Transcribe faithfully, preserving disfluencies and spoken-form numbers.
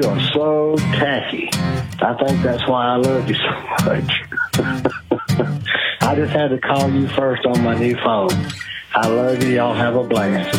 are so tacky. I think that's why I love you so much. I just had to call you first on my new phone. I love you. Y'all have a blast.